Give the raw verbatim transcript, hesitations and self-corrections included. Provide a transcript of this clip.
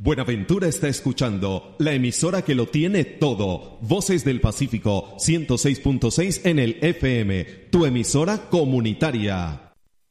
Buenaventura está escuchando la emisora que lo tiene todo. Voces del Pacífico ciento seis punto seis en el F M, tu emisora comunitaria.